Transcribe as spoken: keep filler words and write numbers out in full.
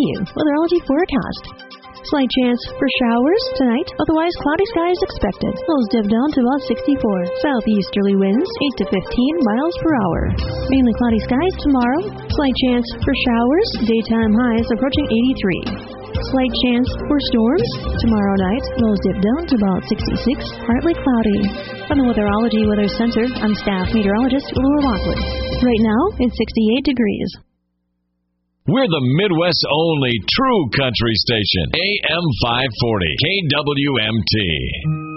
you. Weatherology forecast. Slight chance for showers tonight, otherwise cloudy skies expected. Lows dip down to about sixty-four. Southeasterly winds eight to fifteen miles per hour. Mainly cloudy skies tomorrow. Slight chance for showers, daytime highs approaching eighty-three. Slight chance for storms tomorrow night. Lows dip down to about sixty-six. Partly cloudy. From the Weatherology Weather Center, I'm staff meteorologist Laura Lockwood. Right now, it's sixty-eight degrees. We're the Midwest's only true country station. A M five forty, K W M T.